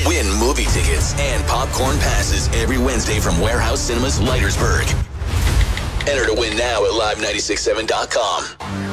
Win movie tickets and popcorn passes every Wednesday from Warehouse Cinemas, Leitersburg. Enter to win now at live967.com.